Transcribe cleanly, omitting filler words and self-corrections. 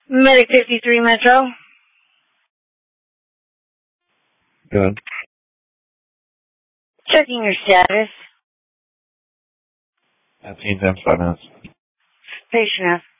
Medic 53 Metro. Good. Checking your status. At 10 times 5 minutes. Patient